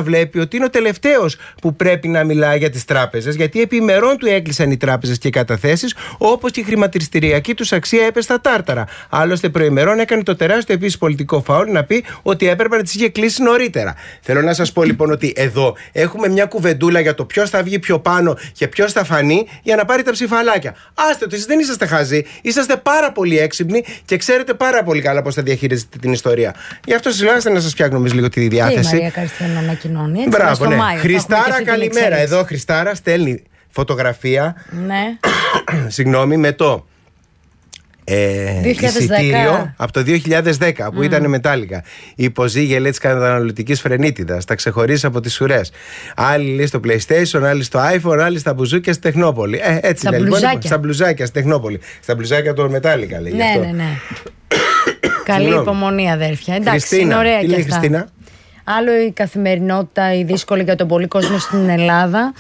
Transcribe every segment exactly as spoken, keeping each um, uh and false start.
βλέπει ότι είναι ο τελευταίος που πρέπει να μιλάει για τις τράπεζες, γιατί επί ημερών του έκλεισαν οι τράπεζες και οι καταθέσεις, όπως και η χρηματιστηριακή τους αξία έπεσε στα τάρταρα. Άλλωστε, προημερών έκανε το τεράστιο επίσης πολιτικό φάουλ να πει ότι έπρεπε να τις είχε κλείσει νωρίτερα. Θέλω να σας πω λοιπόν ότι εδώ έχουμε μια κουβεντούλα για το ποιος θα βγει πιο πάνω και ποιος θα φανεί για να πάρει τα ψηφαλάκια. Άστε το, εσείς δεν είσαστε χαζοί, είσαστε πάρα πολύ έξυπνοι και ξέρετε πάρα πολύ καλά πώς θα διαχειρίζετε την ιστορία. Γι' αυτό σας λέω να σας φτιάχνω εμείς λίγο τη διάθεση. Και η Μαρία Καριστιανού να ανακοινώνει. Έτσι, μπράβο, ναι. Μάιο, Χριστάρα, καλημέρα. Εδώ Χριστάρα στέλνει φωτογραφία. Ναι. Συγγνώμη, με το Ε, εισιτήριο από το δύο χιλιάδες δέκα που mm. ήταν μετάλλικα. Η υποζύγια λέει της καταναλωτικής φρενίτιδας. Τα ξεχωρίζει από τις ουρές. Άλλοι λέει στο PlayStation, άλλοι στο iPhone, άλλοι στα μπουζούκια στη Τεχνόπολη. Ε, έτσι στα λέει. Μπλουζάκια. Λοιπόν, στα μπλουζάκια στη Τεχνόπολη. Στα μπλουζάκια του μετάλλικα λέει. Ναι, αυτό. ναι, ναι. Καλή υπομονή, αδέρφια. Εντάξει, Χριστίνα, είναι ωραία τι και λέει, αυτά. Χριστίνα? Άλλο η καθημερινότητα, η δύσκολη για τον πολύ κόσμο στην Ελλάδα.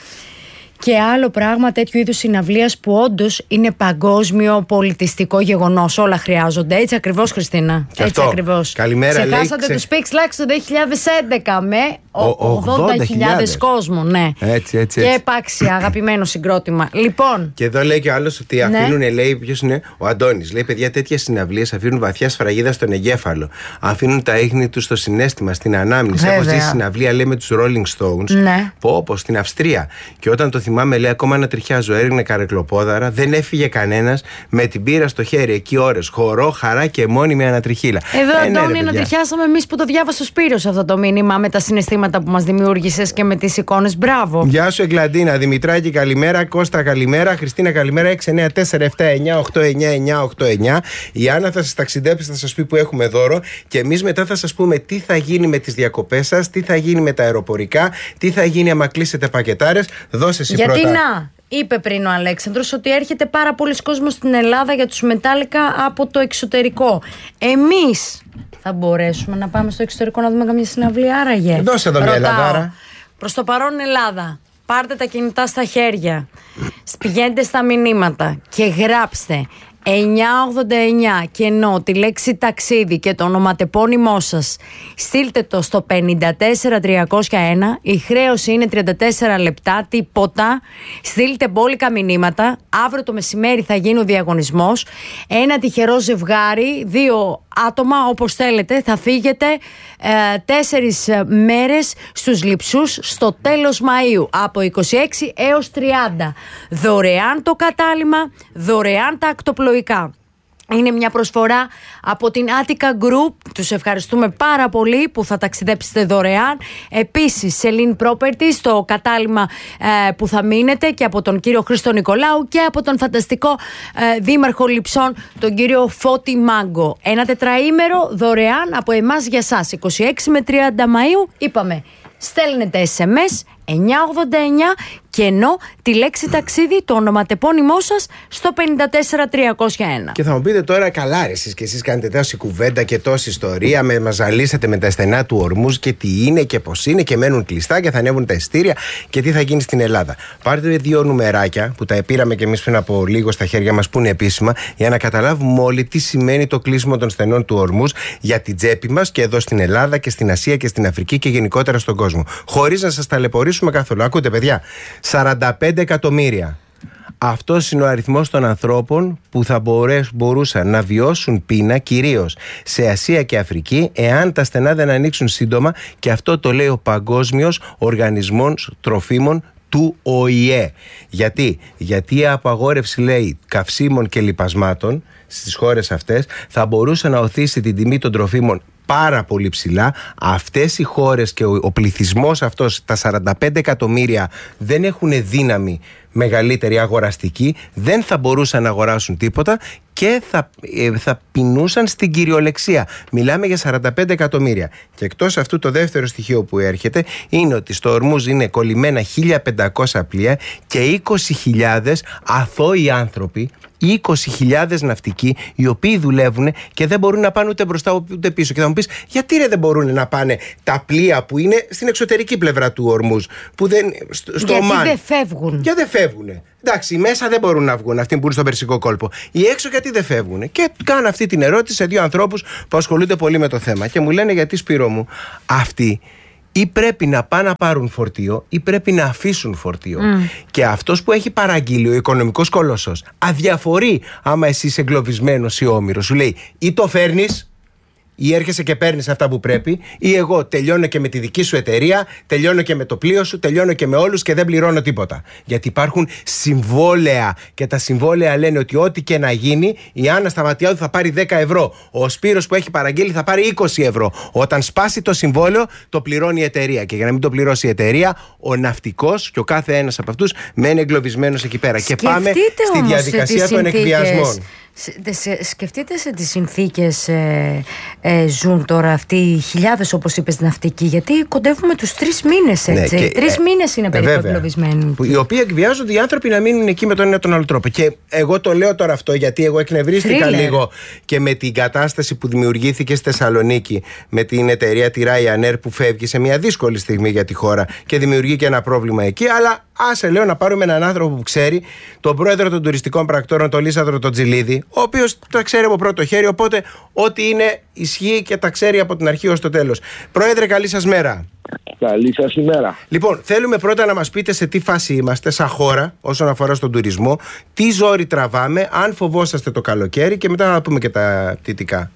Και άλλο πράγμα τέτοιου είδους συναυλίας που όντως είναι παγκόσμιο πολιτιστικό γεγονός. Όλα χρειάζονται. Έτσι ακριβώς, Χριστίνα. Και έτσι αυτό. ακριβώς. Καλημέρα, ξεχάσατε λέει, τους Pix Lax το δύο χιλιάδες έντεκα με ογδόντα χιλιάδες κόσμο. Ναι. Έτσι, έτσι, και έτσι. επάξια, αγαπημένο συγκρότημα. Λοιπόν. Και εδώ λέει και ο άλλος ότι αφήνουν, ναι. λέει, ποιος είναι, ο Αντώνης. Λέει, παιδιά, τέτοιες συναυλίες αφήνουν βαθιά σφραγίδα στον εγκέφαλο. Αφήνουν τα ίχνη του στο συναίσθημα, στην ανάμνηση. Έχω ζήσει συναυλία, λέει, με τους Rolling Stones. Ναι. Πω, όπως στην Αυστρία. Και όταν το θυμάμαι, λέει, ακόμα να τριχιάζω, έριχνε καρεκλοπόδαρα, δεν έφυγε κανένας με την πύρα στο χέρι. Εκεί ώρες. Χορό, χαρά και μόνιμη ανατριχίλα. Εδώ, ε, ναι, Αντώνη, να τριχιάσαμε εμείς που το διάβασε ο Σπύρος αυτό το μήνυμα με τα συναισθήματα που μας δημιούργησες και με τις εικόνες. Μπράβο. Γεια σου, Εγκλαντίνα. Δημητράκη, καλημέρα. Κώστα, καλημέρα. Χριστίνα, καλημέρα. έξι εννιά τέσσερα επτά εννιά οκτώ εννιά εννιά οκτώ εννιά. Η Άννα θα σας ταξιδέψει, θα σας πει που έχουμε δώρο. Και εμείς μετά θα σας πούμε τι θα γίνει με τις διακοπές σας, τι θα γίνει με τα αεροπορικά, τι θα γίνει άμα κλείσετε πακετάρες. Δώσε εσύ Γιατί πρώτα. να. Είπε πριν ο Αλέξανδρος ότι έρχεται πάρα πολλοί κόσμος στην Ελλάδα για τους Μετάλλικα από το εξωτερικό. Εμείς θα μπορέσουμε να πάμε στο εξωτερικό να δούμε καμία συναυλία, άραγε? Δώσε εδώ μια Ελλάδα. Προς το παρόν Ελλάδα, πάρτε τα κινητά στα χέρια, πηγαίνετε στα μηνύματα και γράψτε εννιά ογδόντα εννιά και ενώ τη λέξη ταξίδι και το ονοματεπώνυμό σας, στείλτε το στο πενήντα τέσσερα τριακόσια ένα. Η χρέωση είναι τριάντα τέσσερα λεπτά, τίποτα. Στείλτε μπόλικα μηνύματα. Αύριο το μεσημέρι θα γίνει ο διαγωνισμός. Ένα τυχερό ζευγάρι, δύο άτομα όπως θέλετε, θα φύγετε ε, τέσσερις μέρες στους Λειψούς στο τέλος Μαΐου από είκοσι έξι έως τριάντα. Δωρεάν το κατάλημα, δωρεάν τα ακτοπλοϊκά. Είναι μια προσφορά από την Attica Group. Τους ευχαριστούμε πάρα πολύ που θα ταξιδέψετε δωρεάν. Επίσης, Celine Properties, το κατάλημα ε, που θα μείνετε, και από τον κύριο Χρήστο Νικολάου και από τον φανταστικό ε, δήμαρχο Λειψών, τον κύριο Φώτη Μάγκο. Ένα τετραήμερο δωρεάν από εμάς για σας. είκοσι έξι με τριάντα Μαΐου, είπαμε. Στέλνετε ες εμ ες εννιά ογδόντα εννιά και ενώ τη λέξη ταξίδι, το ονοματεπώνυμό σας στο πενήντα τέσσερα τριακόσια ένα. Και θα μου πείτε τώρα, καλά ρε, εσείς και εσείς κάνετε τόση κουβέντα και τόση ιστορία, με, μας ζαλίσατε με τα στενά του ορμούς και τι είναι και πώς είναι και μένουν κλειστά και θα ανέβουν τα ειστήρια και τι θα γίνει στην Ελλάδα. Πάρτε δύο νουμεράκια που τα πήραμε και εμείς πριν από λίγο στα χέρια μας, που είναι επίσημα, για να καταλάβουμε όλοι τι σημαίνει το κλείσιμο των στενών του ορμούς για την τσέπη μας και εδώ στην Ελλάδα και στην Ασία και στην Αφρική και γενικότερα στον κόσμο. Χωρίς να σας ταλαιπωρήσουμε καθόλου. Ακούτε, παιδιά, σαράντα πέντε εκατομμύρια. Αυτός είναι ο αριθμός των ανθρώπων που θα μπορούσαν να βιώσουν πείνα, κυρίως σε Ασία και Αφρική, εάν τα στενά δεν ανοίξουν σύντομα, και αυτό το λέει ο Παγκόσμιος Οργανισμός Τροφίμων του Ο Η Ε. Γιατί? Γιατί η απαγόρευση, λέει, καυσίμων και λιπασμάτων στις χώρες αυτές θα μπορούσε να οθήσει την τιμή των τροφίμων πάρα πολύ ψηλά. Αυτές οι χώρες και ο, ο πληθυσμός αυτός, τα σαράντα πέντε εκατομμύρια, δεν έχουν δύναμη μεγαλύτερη αγοραστική, δεν θα μπορούσαν να αγοράσουν τίποτα και θα, ε, θα πεινούσαν στην κυριολεξία. Μιλάμε για σαράντα πέντε εκατομμύρια. Και εκτός αυτού, το δεύτερο στοιχείο που έρχεται είναι ότι στο Ορμούζ είναι κολλημένα χίλια πεντακόσια πλοία και είκοσι χιλιάδες αθώοι άνθρωποι, είκοσι χιλιάδες ναυτικοί, οι οποίοι δουλεύουν και δεν μπορούν να πάνε ούτε μπροστά ούτε πίσω. Και θα μου πεις, γιατί ρε δεν μπορούν να πάνε τα πλοία που είναι στην εξωτερική πλευρά του Ορμούζ, που δεν, στο, στο γιατί Ομάν. δεν φεύγουν. Γιατί δεν φεύγουν. Εντάξει, μέσα δεν μπορούν να βγουν αυτοί που είναι στον Περσικό κόλπο. Οι έξω γιατί δεν φεύγουν. Και κάνω αυτή την ερώτηση σε δύο ανθρώπους που ασχολούνται πολύ με το θέμα. Και μου λένε, γιατί, Σπύρο μου, αυτοί ή πρέπει να πάνε να πάρουν φορτίο ή πρέπει να αφήσουν φορτίο. Mm. Και αυτός που έχει παραγγείλει, ο οικονομικός κολοσσός, αδιαφορεί άμα εσύ είσαι εγκλωβισμένος ή όμηρος. Σου λέει ή το φέρνεις ή έρχεσαι και παίρνεις αυτά που πρέπει, ή εγώ τελειώνω και με τη δική σου εταιρεία, τελειώνω και με το πλοίο σου, τελειώνω και με όλους και δεν πληρώνω τίποτα. Γιατί υπάρχουν συμβόλαια και τα συμβόλαια λένε ότι ό,τι και να γίνει, η Άννα Σταματιάδου θα πάρει δέκα ευρώ. Ο Σπύρος που έχει παραγγείλει θα πάρει είκοσι ευρώ. Όταν σπάσει το συμβόλαιο, το πληρώνει η εταιρεία. Και για να μην το πληρώσει η εταιρεία, ο ναυτικός και ο κάθε ένας από αυτούς μένει εγκλωβισμένος εκεί πέρα. Σκεφτείτε και πάμε στη διαδικασία των εκβιασμών. Σκεφτείτε σε τι συνθήκες ε, ε, ζουν τώρα αυτοί οι χιλιάδες, όπως είπες, ναυτικοί, γιατί κοντεύουμε τους τρεις μήνες, έτσι. Ναι, τρεις ε, μήνες είναι περίπου εγκλωβισμένοι. Οι οποίοι εκβιάζονται οι άνθρωποι να μείνουν εκεί με τον ένα ή τον άλλο τρόπο. Και εγώ το λέω τώρα αυτό γιατί εγώ εκνευρίστηκα Thriller. λίγο και με την κατάσταση που δημιουργήθηκε στη Θεσσαλονίκη με την εταιρεία τη Ryanair που φεύγει σε μια δύσκολη στιγμή για τη χώρα και δημιουργεί και ένα πρόβλημα εκεί. Αλλά άσε, λέω, να πάρουμε έναν άνθρωπο που ξέρει, τον πρόεδρο των τουριστικών πρακτόρων, τον Λίσανδρο τον Τζιλίδη, ο οποίος τα ξέρει από πρώτο χέρι, οπότε ό,τι είναι ισχύει και τα ξέρει από την αρχή ως το τέλος. Πρόεδρε, καλή σας μέρα. Καλή σας ημέρα. Λοιπόν, θέλουμε πρώτα να μας πείτε σε τι φάση είμαστε σαν χώρα όσον αφορά στον τουρισμό, τι ζόρι τραβάμε, αν φοβόσαστε το καλοκαίρι και μετά να πούμε και τα πτυτικά.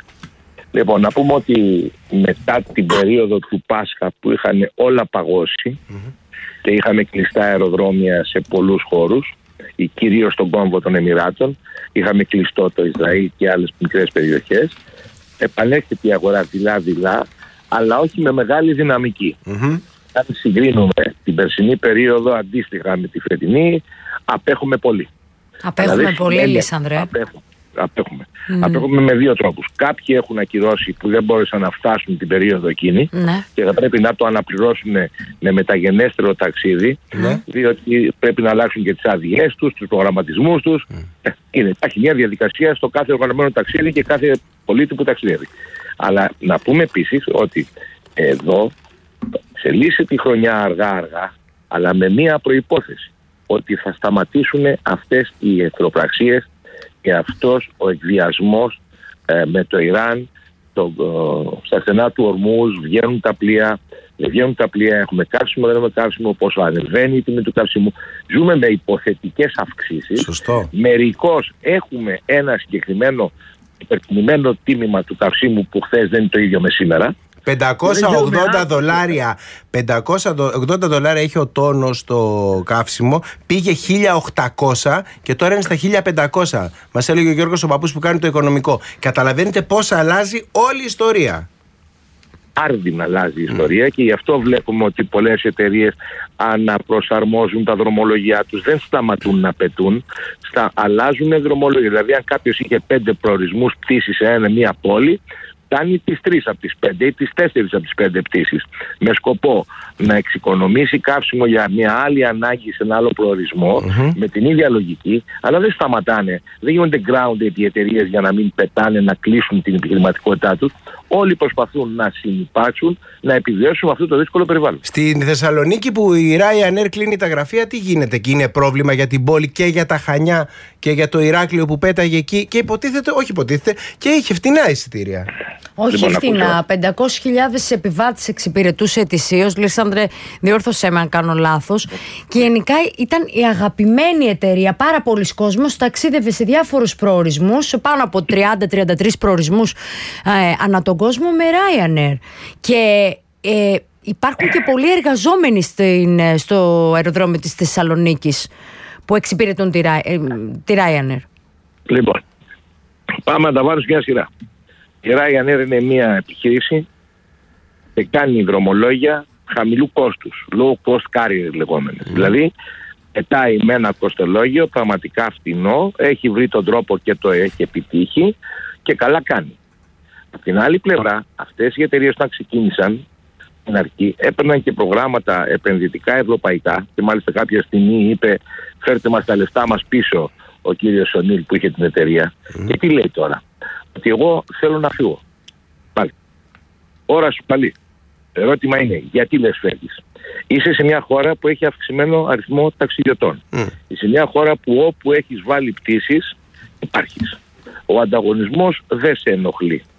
Λοιπόν, να πούμε ότι μετά την περίοδο του Πάσχα που είχαν όλα παγώσει mm-hmm. και είχαμε κλειστά αεροδρόμια σε πολλούς χώρους, κυρίως στον κόμβο των Εμιράτων, είχαμε κλειστό το Ισραήλ και άλλες μικρές περιοχές, επανέρχεται η αγορά δειλά-δειλά, αλλά όχι με μεγάλη δυναμική. Mm-hmm. Αν συγκρίνουμε την περσινή περίοδο αντίστοιχα με τη φετινή, απέχουμε πολύ. Απέχουμε δηλαδή, πολύ, Λίσανδρε. Απέχουμε. Απέχουμε. Mm. απέχουμε με δύο τρόπους. Κάποιοι έχουν ακυρώσει που δεν μπόρεσαν να φτάσουν την περίοδο εκείνη mm. και θα πρέπει να το αναπληρώσουν με μεταγενέστερο ταξίδι, mm. διότι πρέπει να αλλάξουν και τις άδειές τους, τους προγραμματισμούς τους. Mm. Είναι, υπάρχει μια διαδικασία στο κάθε οργανωμένο ταξίδι και κάθε πολίτη που ταξιδεύει. Αλλά να πούμε επίσης ότι εδώ σε λύσει τη χρονιά αργά-αργά, αλλά με μια προϋπόθεση, ότι θα σταματήσουν αυτές οι εχθροπραξίες και αυτός ο εκβιασμός ε, με το Ιράν, το, ε, στα στενά του Ορμούζ βγαίνουν τα πλοία, δεν βγαίνουν τα πλοία, έχουμε καύσιμο, δεν έχουμε καύσιμο, πόσο ανεβαίνει η τιμή του καύσιμου. Ζούμε με υποθετικές αυξήσεις. Σωστό. Μερικώς έχουμε ένα συγκεκριμένο υπερτιμημένο τίμημα του καυσίμου που χθες δεν είναι το ίδιο με σήμερα. πεντακόσια ογδόντα δολάρια πεντακόσια ογδόντα δολάρια έχει ο τόνος στο καύσιμο, πήγε χίλια οκτακόσια και τώρα είναι στα χίλια πεντακόσια. Μας έλεγε ο Γιώργος ο παππούς που κάνει το οικονομικό. Καταλαβαίνετε πώς αλλάζει όλη η ιστορία. Άρδινα αλλάζει η ιστορία mm. και γι' αυτό βλέπουμε ότι πολλές εταιρείες αναπροσαρμόζουν τα δρομολογιά τους, δεν σταματούν να πετούν, στα, αλλάζουν δρομολογία. Δηλαδή αν κάποιος είχε πέντε προορισμούς πτήσεις σε ένα, μία πόλη, κάνει τις τρεις από τις πέντε ή τις τέσσερις από τις πέντε πτήσεις με σκοπό να εξοικονομήσει καύσιμο για μια άλλη ανάγκη σε ένα άλλο προορισμό mm-hmm. με την ίδια λογική, αλλά δεν σταματάνε, δεν γίνονται grounded οι εταιρείες για να μην πετάνε, να κλείσουν την επιχειρηματικότητά τους. Όλοι προσπαθούν να συνυπάρξουν, να επιβιώσουν αυτό το δύσκολο περιβάλλον. Στην Θεσσαλονίκη που η Ryanair κλείνει τα γραφεία, τι γίνεται εκεί? Είναι πρόβλημα για την πόλη και για τα Χανιά και για το Ηράκλειο που πέταγε εκεί και υποτίθεται, όχι υποτίθεται, και είχε φτηνά εισιτήρια. Όχι λοιπόν, φτηνά, πεντακόσιες χιλιάδες επιβάτες εξυπηρετούσε ετησίως. Λίσανδρε, διόρθωσέ με αν κάνω λάθος. Και γενικά ήταν η αγαπημένη εταιρεία. Πάρα πολλοί κόσμος ταξίδευε σε διάφορους προορισμούς, σε πάνω από τριάντα με τριάντα τρεις προορισμούς ε, ανά τον κόσμο με Ryanair. Και ε, υπάρχουν και πολλοί εργαζόμενοι στην, στο αεροδρόμιο της Θεσσαλονίκης που εξυπηρετούν τη, ε, τη Ryanair. Λοιπόν, πάμε να τα βάλω σε μια σειρά. Η Ryanair είναι μια επιχείρηση και κάνει δρομολόγια χαμηλού κόστους, low cost carrier λεγόμενες. Mm. Δηλαδή, πετάει με ένα κοστολόγιο πραγματικά φτηνό, έχει βρει τον τρόπο και το έχει επιτύχει και καλά κάνει. Από την άλλη πλευρά, αυτές οι εταιρείες όταν ξεκίνησαν στην αρχή έπαιρναν και προγράμματα επενδυτικά ευρωπαϊκά και μάλιστα κάποια στιγμή είπε φέρτε μας τα λεφτά μας πίσω ο κύριος Σονίλ που είχε την εταιρεία. Mm. Και τι λέει τώρα? Ότι εγώ θέλω να φύγω. Πάλι. Ώρα σου καλή. Ερώτημα είναι, γιατί λες φεύγεις? Είσαι σε μια χώρα που έχει αυξημένο αριθμό ταξιδιωτών. Mm. Είσαι σε μια χώρα που όπου έχεις βάλει πτήσεις, υπάρχεις. Ο ανταγωνισμός δεν σε ενοχλεί.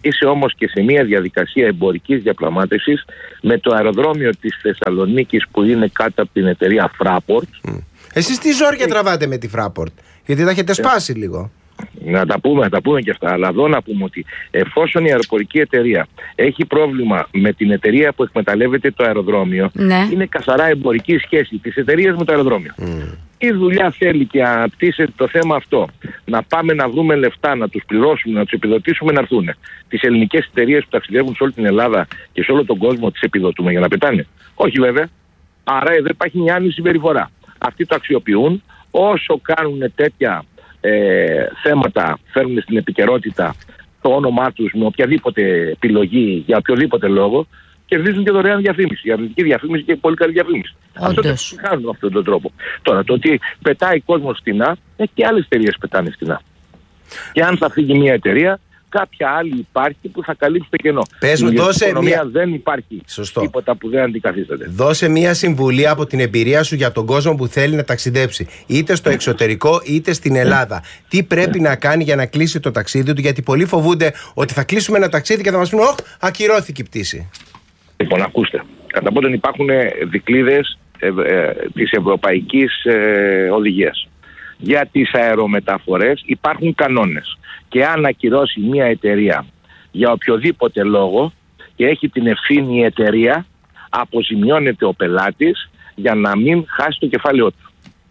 Είσαι όμως και σε μια διαδικασία εμπορικής διαπραγμάτευσης με το αεροδρόμιο της Θεσσαλονίκης που είναι κάτω από την εταιρεία Fraport. Mm. Εσείς τι ζόρια τραβάτε με τη Fraport? Γιατί τα έχετε σπάσει ε, λίγο. Να τα πούμε, να τα πούμε και αυτά. Αλλά εδώ να πούμε ότι εφόσον η αεροπορική εταιρεία έχει πρόβλημα με την εταιρεία που εκμεταλλεύεται το αεροδρόμιο, ναι. είναι καθαρά εμπορική σχέση της εταιρείας με το αεροδρόμιο. Mm. Η δουλειά θέλει και αναπτύσσεται το θέμα αυτό. Να πάμε να βρούμε λεφτά, να τους πληρώσουμε, να τους επιδοτήσουμε να έρθουν. Τις ελληνικές εταιρείες που ταξιδεύουν σε όλη την Ελλάδα και σε όλο τον κόσμο τις επιδοτούμε για να πετάνε? Όχι βέβαια. Άρα εδώ υπάρχει μια άλλη συμπεριφορά. Αυτοί το αξιοποιούν. Όσο κάνουν τέτοια ε, θέματα, φέρνουν στην επικαιρότητα το όνομά τους με οποιαδήποτε επιλογή για οποιοδήποτε λόγο, κερδίζουν και δωρεάν διαφήμιση, για αρνητική διαφήμιση και πολύ καλή διαφήμιση. Αυτό το κάνουν με αυτόν τον τρόπο. Τώρα, το ότι πετάει κόσμο φτηνά, ε, και άλλες εταιρείες πετάνε φτηνά. Και αν θα φύγει μια εταιρεία, κάποια άλλη υπάρχει που θα καλύψει το κενό. Πες μου, δώσε μια... δεν υπάρχει Σωστό. τίποτα που δεν αντικαθίσταται. Δώσε μια συμβουλή από την εμπειρία σου για τον κόσμο που θέλει να ταξιδέψει, είτε στο εξωτερικό είτε στην Ελλάδα. Τι πρέπει να κάνει για να κλείσει το ταξίδι του? Γιατί πολλοί φοβούνται ότι θα κλείσουμε ένα ταξίδι και θα μας πούνε «Ωχ, ακυρώθηκε η πτήση». Λοιπόν, ακούστε. Κατά πρώτον υπάρχουν δικλείδες ε, ε, της Ευρωπαϊκής ε, Οδηγίας. Για τις αερομεταφορές υπάρχουν κανόνες. Και αν ακυρώσει μια εταιρεία για οποιοδήποτε λόγο και έχει την ευθύνη η εταιρεία, αποζημιώνεται ο πελάτης για να μην χάσει το κεφάλαιό του.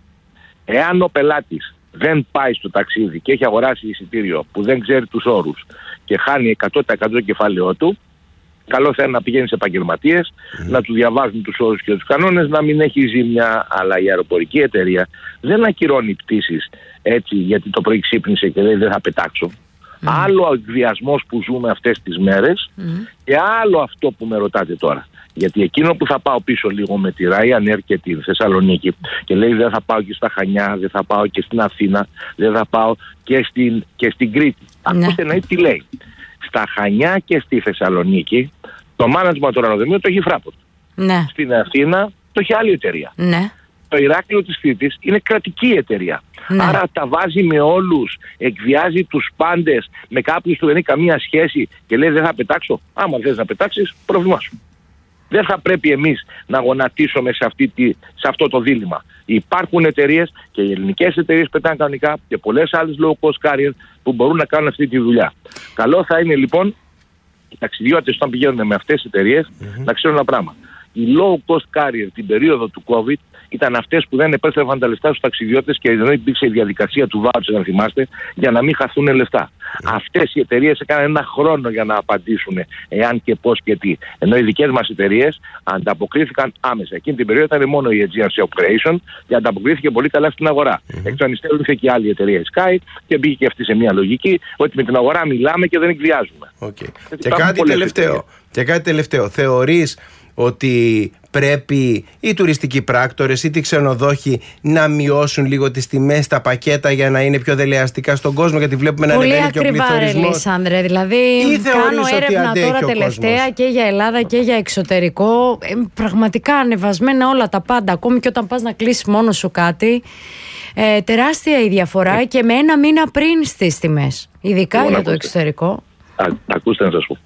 Εάν ο πελάτης δεν πάει στο ταξίδι και έχει αγοράσει εισιτήριο που δεν ξέρει τους όρους και χάνει εκατό τοις εκατό το κεφάλαιό του, καλό θα είναι να πηγαίνει σε επαγγελματίες, mm. να του διαβάζουν τους όρους και τους κανόνες, να μην έχει ζημιά. Αλλά η αεροπορική εταιρεία δεν ακυρώνει πτήσεις έτσι γιατί το πρωί ξύπνησε και λέει δεν θα πετάξω. Mm. Άλλο ο εκβιασμός που ζούμε αυτές τις μέρες mm. και άλλο αυτό που με ρωτάτε τώρα. Γιατί εκείνο που θα πάω πίσω λίγο με τη Ryanair και τη Θεσσαλονίκη και λέει δεν θα πάω και στα Χανιά, δεν θα πάω και στην Αθήνα, δεν θα πάω και στην, και στην Κρήτη. Mm. Ακούστε να δείτε τι λέει. Στα Χανιά και στη Θεσσαλονίκη το management του αεροδρομίου το έχει Fraport. Ναι. Στην Αθήνα το έχει άλλη εταιρεία. Ναι. Το Ηράκλειο της Κρήτης είναι κρατική εταιρεία. Ναι. Άρα τα βάζει με όλους, εκβιάζει τους πάντες, με κάποιους που δεν έχει καμία σχέση και λέει δεν θα πετάξω. Άμα θες να πετάξεις, πρόβλημά σου. Δεν θα πρέπει εμείς να γονατίσουμε σε, αυτή τη, σε αυτό το δίλημμα. Υπάρχουν εταιρείες και οι ελληνικές εταιρείες πετάνε κανονικά και πολλές άλλες low cost carriers που μπορούν να κάνουν αυτή τη δουλειά. Καλό θα είναι λοιπόν οι ταξιδιώτες όταν πηγαίνουν με αυτές τις εταιρείες mm-hmm. να ξέρουν ένα πράγμα. Οι low cost carriers την περίοδο του COVID ήταν αυτές που δεν επέστρεφαν τα λεφτά στους ταξιδιώτες και δεν υπήρξε η διαδικασία του voucher, αν θυμάστε, για να μην χαθούν λεφτά. Mm. Αυτές οι εταιρείες έκαναν ένα χρόνο για να απαντήσουν εάν και πώς και τι. Ενώ οι δικές μας εταιρείες ανταποκρίθηκαν άμεσα. Εκείνη την περίοδο ήταν μόνο η Aegean Sea Operation και ανταποκρίθηκε πολύ καλά στην αγορά. Mm. Εκ των υστέρων ήρθε και άλλη εταιρεία, η Sky, και μπήκε και αυτή σε μια λογική ότι με την αγορά μιλάμε και δεν εκβιάζουμε. Okay. Και, κάτι τελευταίο, και κάτι τελευταίο. Θεωρείς ότι πρέπει οι τουριστικοί πράκτορες ή οι ξενοδόχοι να μειώσουν λίγο τις τιμές στα πακέτα για να είναι πιο δελεαστικά στον κόσμο? Γιατί βλέπουμε να ανεβαίνει και ο πληθωρισμός. Πολύ ακριβά, ρε Λισάνδρε. Δηλαδή, κάνω έρευνα τώρα τελευταία και για Ελλάδα και για εξωτερικό. Ε, πραγματικά ανεβασμένα όλα τα πάντα. Ακόμη και όταν πας να κλείσεις μόνος σου κάτι. Ε, τεράστια η διαφορά ε. και με ένα μήνα πριν στις τιμές. Ειδικά λοιπόν, για το ακούστε. εξωτερικό. Α, ακούστε να σας πω.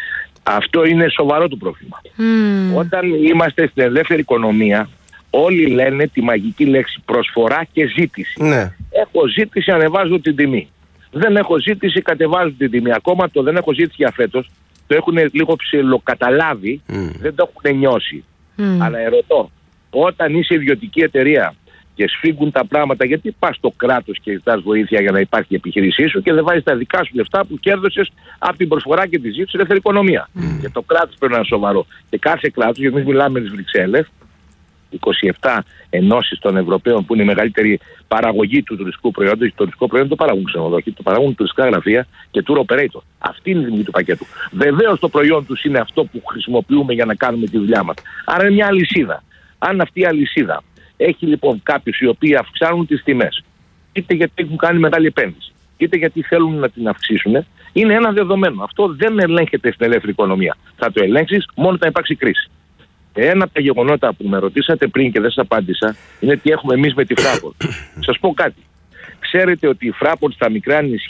Αυτό είναι σοβαρό το πρόβλημα. Mm. Όταν είμαστε στην ελεύθερη οικονομία, όλοι λένε τη μαγική λέξη προσφορά και ζήτηση. Ναι. Έχω ζήτηση, ανεβάζω την τιμή. Δεν έχω ζήτηση, κατεβάζω την τιμή. Ακόμα το δεν έχω ζήτηση για φέτος, το έχουν λίγο ψιλοκαταλάβει, mm. δεν το έχουν νιώσει. Mm. Αλλά ερωτώ, όταν είσαι ιδιωτική εταιρεία και σφίγγουν τα πράγματα, γιατί πας στο κράτος και ζητάς βοήθεια για να υπάρχει η επιχείρησή σου και δεν βάζεις τα δικά σου λεφτά που κέρδωσες από την προσφορά και τη ζήτηση στην ελεύθερη οικονομία. Mm. Και το κράτος πρέπει να είναι σοβαρό. Και κάθε κράτος, γιατί εμείς μιλάμε με τις Βρυξέλλες, είκοσι επτά ενώσεις των Ευρωπαίων που είναι η μεγαλύτερη παραγωγή του τουριστικού προϊόντος, το τουριστικό προϊόντο το παράγουν ξενοδοχεία, το παράγουν τουριστικά γραφεία και tour operator. Αυτή είναι η δημιουργία του πακέτου. Βεβαίως το προϊόν τους είναι αυτό που χρησιμοποιούμε για να κάνουμε τη δουλειά μας. Άρα είναι μια αλυσίδα. Αν αυτή η αλυσίδα έχει λοιπόν κάποιους οι οποίοι αυξάνουν τις τιμές, είτε γιατί έχουν κάνει μεγάλη επένδυση, είτε γιατί θέλουν να την αυξήσουν, είναι ένα δεδομένο. Αυτό δεν ελέγχεται στην ελεύθερη οικονομία. Θα το ελέγξεις μόνο όταν υπάρξει κρίση. Ένα από τα γεγονότα που με ρωτήσατε πριν και δεν σας απάντησα είναι τι έχουμε εμείς με τη Fraport. Σας πω κάτι. Ξέρετε ότι η Fraport στα μικρά νησιά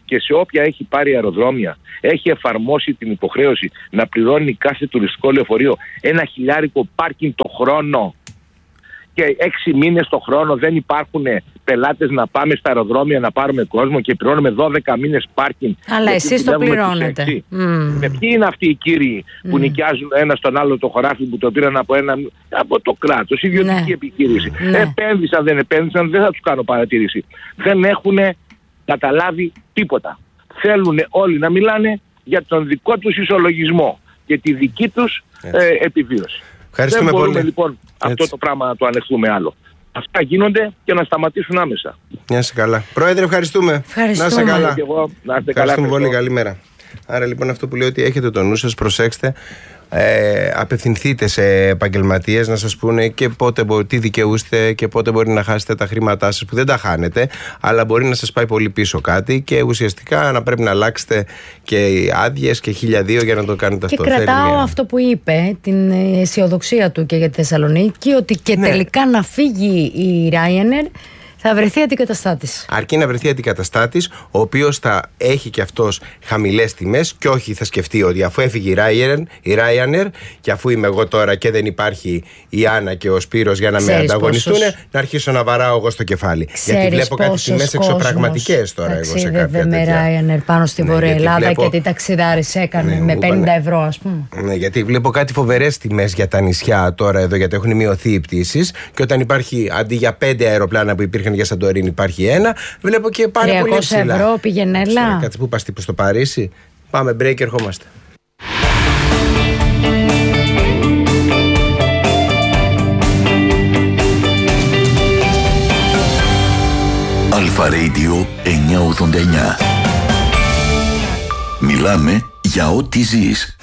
και σε όποια έχει πάρει αεροδρόμια έχει εφαρμόσει την υποχρέωση να πληρώνει κάθε τουριστικό λεωφορείο ένα χιλιάρικο πάρκινγκ το χρόνο και έξι μήνες το χρόνο δεν υπάρχουν πελάτες να πάμε στα αεροδρόμια να πάρουμε κόσμο και πληρώνουμε δώδεκα μήνες πάρκινγκ. Αλλά εσείς το πληρώνετε. Mm. Με ποιοι είναι αυτοί οι κύριοι mm. που νοικιάζουν ένα στον άλλο το χωράφι που το πήραν από, ένα, από το κράτος, ιδιωτική ναι. επιχείρηση. Ναι. Επένδυσαν, δεν επένδυσαν, δεν θα τους κάνω παρατήρηση. Δεν έχουν καταλάβει τίποτα. Θέλουν όλοι να μιλάνε για τον δικό τους ισολογισμό και τη δική τους ε, επιβίωση. Δεν μπορούμε πολύ. λοιπόν Έτσι. αυτό το πράγμα να το ανεχθούμε άλλο. Αυτά γίνονται και να σταματήσουν άμεσα. Να είσαι καλά. Πρόεδρε, ευχαριστούμε. ευχαριστούμε. Να είσαι καλά. Εγώ, να είστε ευχαριστούμε καλά, πολύ. Καλημέρα. Άρα λοιπόν αυτό που λέω ότι έχετε το νου σας, προσέξτε. Ε, απευθυνθείτε σε επαγγελματίες να σας πούνε και πότε μπορεί, τι δικαιούστε και πότε μπορεί να χάσετε τα χρήματά σας που δεν τα χάνετε, αλλά μπορεί να σας πάει πολύ πίσω κάτι και ουσιαστικά να πρέπει να αλλάξετε και άδειες και χίλια δύο για να το κάνετε και αυτό. Και κρατάω μια... αυτό που είπε, την αισιοδοξία του και για τη Θεσσαλονίκη, ότι και ναι. τελικά να φύγει η Ryanair θα βρεθεί αντικαταστάτης. Αρκεί να βρεθεί αντικαταστάτης, ο οποίος θα έχει και αυτός χαμηλές τιμές και όχι θα σκεφτεί ότι αφού έφυγε η Ryanair, η Ryanair και αφού είμαι εγώ τώρα και δεν υπάρχει η Άννα και ο Σπύρος για να Ξέρεις με ανταγωνιστούν, πόσος... να αρχίσω να βαράω εγώ στο κεφάλι. Ξέρεις γιατί βλέπω κάτι τιμές εξωπραγματικές τώρα εγώ σε κάποια τέτοια. με Ryanair πάνω στη ναι, Βορεια Ελλάδα βλέπω... και τι ταξιδάρης έκανε ναι, με πενήντα ευρώ ας πούμε. Ναι, γιατί βλέπω κάτι φοβερές τιμές για τα νησιά τώρα εδώ, γιατί έχουν μειωθεί οι πτήσεις και όταν υπάρχει αντί για πέντε αεροπλάνα που υπήρχαν για Σαντορίνη υπάρχει ένα, βλέπω και πάρα πολύ ψηλά. τριακόσια ευρώ πηγενέλα. Κάτσε που πας τύπου στο Παρίσι. Πάμε break, ερχόμαστε. Αλφα Radio εννιακόσια ογδόντα εννιά. Μιλάμε για ό,τι ζεις.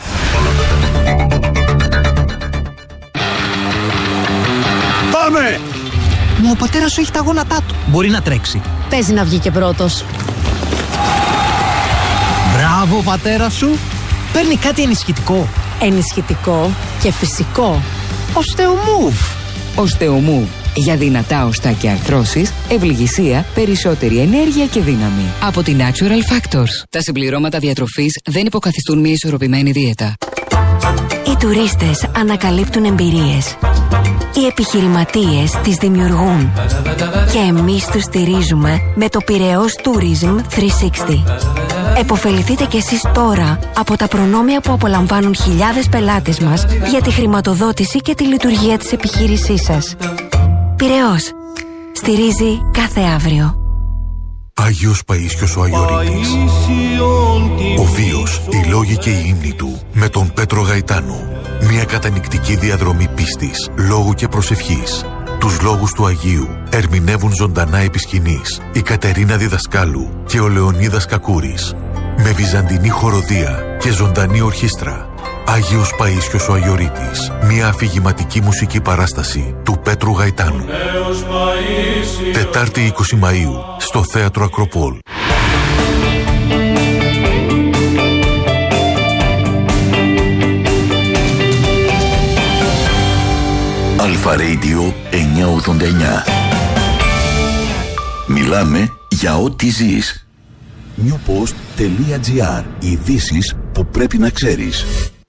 Πάμε! Μα ο πατέρας σου έχει τα γόνατά του. Μπορεί να τρέξει. Παίζει να βγει και πρώτος. Μπράβο, ο πατέρας σου. Παίρνει κάτι ενισχυτικό. Ενισχυτικό και φυσικό. Οστεομούβ. Οστεομούβ. Για δυνατά οστά και αρθρώσεις, ευληγησία, περισσότερη ενέργεια και δύναμη. Από την Natural Factors. Τα συμπληρώματα διατροφής δεν υποκαθιστούν μια ισορροπημένη δίαιτα. Οι τουρίστες ανακαλύπτουν εμπειρίες. Οι επιχειρηματίες τις δημιουργούν. Και εμείς τους στηρίζουμε με το Πειραιώς Tourism τριακόσια εξήντα. Εποφεληθείτε κι εσείς τώρα από τα προνόμια που απολαμβάνουν χιλιάδες πελάτες μας για τη χρηματοδότηση και τη λειτουργία της επιχείρησής σας. Πειραιώς. Στηρίζει κάθε αύριο. Άγιος Παΐσιος ο Αγιορείτης. Ο βίος, οι λόγοι και οι ύμνοι του με τον Πέτρο Γαϊτάνο. Μια κατανυκτική διαδρομή πίστης, λόγου και προσευχής. Τους λόγους του Αγίου ερμηνεύουν ζωντανά επί σκηνής η Κατερίνα Διδασκάλου και ο Λεωνίδας Κακούρης. Με βυζαντινή χοροδία και ζωντανή ορχήστρα. Άγιος Παΐσιος ο Αγιορείτης. Μια αφηγηματική μουσική παράσταση του Πέτρου Γαϊτάνου. Τετάρτη είκοσι Μαΐου στο Θέατρο Ακροπόλ. Αλφα Radio εννιακόσια ογδόντα εννιά. Μιλάμε για ό,τι ζεις. newpost.gr. Ειδήσεις που πρέπει να ξέρεις.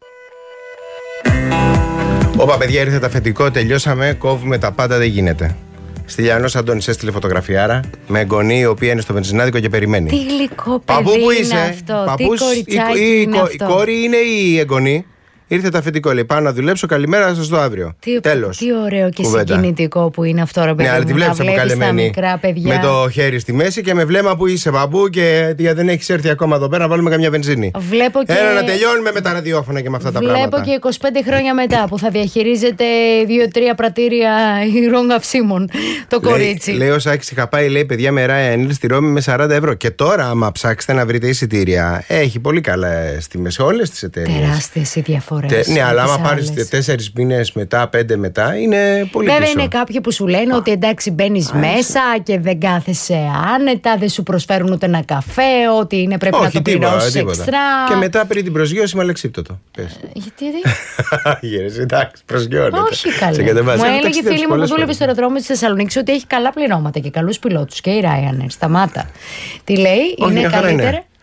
Όπα παιδιά, ήρθε το αφεντικό, τελειώσαμε, κόβουμε τα πάντα, δεν γίνεται. Στυλιανός Αντώνης έστειλε φωτογραφιάρα με εγγονή η οποία είναι στο βενζινάδικο και περιμένει. Τι γλυκό παιδί Παππού, που είναι είσαι? αυτό, Παππούς, τι κοριτσάκι η, η, είναι η, αυτό. Η κόρη είναι η εγγονή. Ήρθε το αφεντικό, λέει: πάω να δουλέψω. Καλημέρα, θα σας δω αύριο. Τι, Τέλος. Τι ωραίο και Κουβέντα. Συγκινητικό που είναι αυτό, ρε παιδί. Ναι, αλλά τη βλέπεις αποκαλεμένη. Με το χέρι στη μέση και με βλέμμα που είσαι παππού και δεν έχεις έρθει ακόμα εδώ πέρα να βάλουμε καμιά βενζίνη. Βλέπω και... Έλα να τελειώνουμε με τα ραδιόφωνα και με αυτά Βλέπω τα πράγματα. Βλέπω και είκοσι πέντε χρόνια μετά που θα διαχειρίζεται δύο-τρία πρατήρια υγρών καυσίμων το κορίτσι. Λέει, λέει ο Σάκης, είχα πάει, λέει, παιδιά με Ryanair στη Ρώμη με σαράντα ευρώ. Και τώρα, άμα ψάξετε να βρείτε εισιτήρια, έχει πολύ καλά τιμές σε όλες τις εταιρείες. Τεράστιες οι διαφορές. Ναι, αλλά άμα πάρεις τέσσερις μήνες μετά, πέντε μετά, είναι πολύ Βέβαια πίσω. είναι κάποιοι που σου λένε ότι εντάξει μπαίνεις μέσα και δεν κάθεσαι άνετα, δεν σου προσφέρουν ούτε ένα καφέ, ότι είναι πρέπει Όχι, να το τίποτα, πληρώσεις τίποτα. εξτρά. Και μετά πριν την προσγείωση με αλεξίπτωτο. Πες. Γιατί δεν. Γύρες, εντάξει, προσγειώνεται. Όχι καλέ. Μου έλεγε η φίλη μου που δούλευε στο αεροδρόμιο της Θεσσαλονίκης ότι έχει καλά πληρώματα και καλούς πιλότους και η Ryanair. Σταμάτα. Τι λέει, Όχι, είναι μια χαρά καλύτερα. είναι.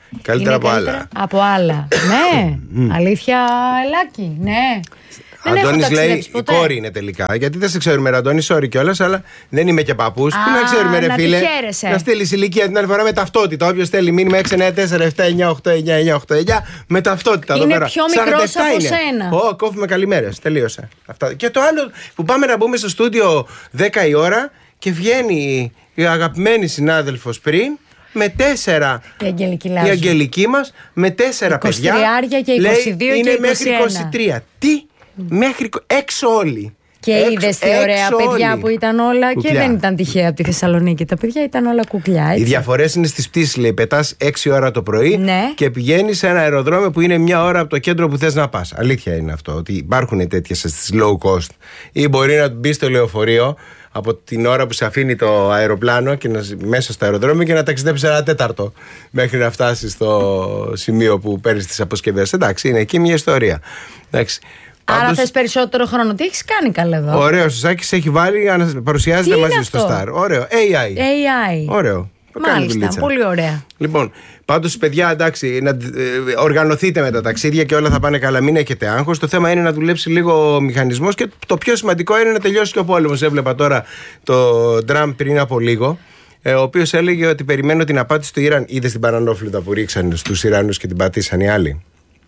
Καλύτερα Είναι από καλύτερα άλλα. Από άλλα. Ναι. Αλήθεια, Ελάκη. Ναι. Δεν έχω Αντώνης λέει ταξιδέψει η ποτέ. κόρη είναι τελικά. Γιατί δεν σε ξέρουμε, Αντώνη, sorry κιόλας, αλλά δεν είμαι και παππούς. Πού να ξέρουμε, ρε να τη φίλε. χαίρεσαι. Να στείλει ηλικία την άλλη φορά με ταυτότητα. Όποιος στέλνει μήνυμα έξι εννιά τέσσερα επτά εννιά οκτώ εννιά εννιά οκτώ εννιά με ταυτότητα. Είναι εδώ πέρα. πιο μικρός σαράντα επτά από είναι. σένα. Ω, κόβουμε καλημέρες. Τελείωσε. Αυτά. Και το άλλο που πάμε να μπούμε στο στούντιο δέκα η ώρα και βγαίνει η αγαπημένη συνάδελφος πριν. Με τέσσερα. Η Αγγελική Η Λάζου. Αγγελική μας με τέσσερα παιδιά. και είκοσι δύο λέει, και είναι είκοσι ένα. μέχρι είκοσι τρία. Τι? Μέχρι έξω όλοι. Και έξω, είδες τι ωραία έξω παιδιά όλοι. που ήταν όλα. Κουκλιά. Και δεν ήταν τυχαία από τη Θεσσαλονίκη. Τα παιδιά ήταν όλα κουκλιά. Έτσι. Οι διαφορές είναι στις πτήσεις, λέει. Πετάς έξι ώρα το πρωί Ναι. και πηγαίνεις σε ένα αεροδρόμιο που είναι μια ώρα από το κέντρο που θες να πας. Αλήθεια είναι αυτό. Ότι υπάρχουν τέτοιες στις low cost. Ή μπορεί να μπει στο λεωφορείο από την ώρα που σε αφήνει το αεροπλάνο και να, μέσα στο αεροδρόμιο και να ταξιδέψεις ένα τέταρτο μέχρι να φτάσεις στο σημείο που παίρνεις τις αποσκευές. Εντάξει, είναι εκεί μια ιστορία. Εντάξει. Άρα Πάντως, θες περισσότερο χρόνο. Τι έχεις κάνει καλά εδώ. ωραίο, ο Σάκης έχει βάλει, ανα- παρουσιάζεται Τι μαζί είναι στο αυτό? Star. Ωραίο. έι άι. έι άι. Ωραίο. Το κάνει Μάλιστα, δουλίτσα. πολύ ωραία. Λοιπόν, πάντως παιδιά, εντάξει, να ε, οργανωθείτε με τα ταξίδια και όλα θα πάνε καλά. Μην έχετε άγχος. Το θέμα είναι να δουλέψει λίγο ο μηχανισμός και το πιο σημαντικό είναι να τελειώσει και ο πόλεμος. Έβλεπα τώρα το Τραμπ πριν από λίγο, ε, ο οποίος έλεγε ότι περιμένω την απάντηση του Ιράν. Είδες την παρανόφλουτα που ρίξαν στους Ιρανούς και την πατήσαν οι άλλοι.